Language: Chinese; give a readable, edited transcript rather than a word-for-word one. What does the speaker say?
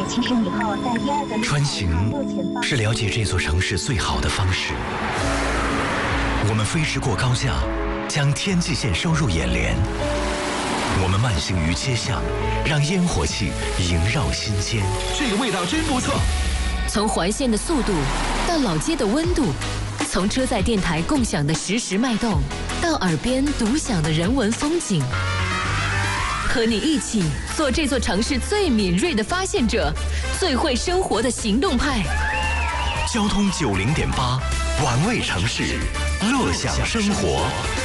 700米后，在第二个穿行是了解这座城市最好的方式。我们飞驰过高架，将天际线收入眼帘。我们慢行于街巷，让烟火气萦绕心间。 这个味道真不错。 从环线的速度到老街的温度，从车载电台共享的实时脉动，到耳边独享的人文风景。和你一起做这座城市最敏锐的发现者，最会生活的行动派。 交通90.8，玩味城市，乐享生活。